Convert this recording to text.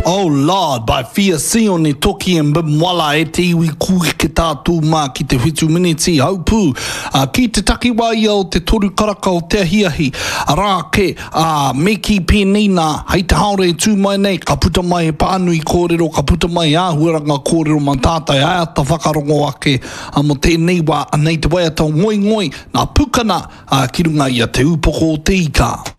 Oh Lord, by fia sione toki and bimwala e te iwi kui ke tātou mā ki te whitu miniti haupū. Ki te takiwa ia o te toru karaka o te ahiahi. Rā ke me ki pēnina hei te haore e tū mai nei. Ka puta mai e pānui kōrero, ka puta mai āhuaranga kōrero man tātai. Ai ata whakarongo ake mo tēnei wā anei te wai ata ngoi ngoi. Nā pukana ki runga ia te upoko o te ika.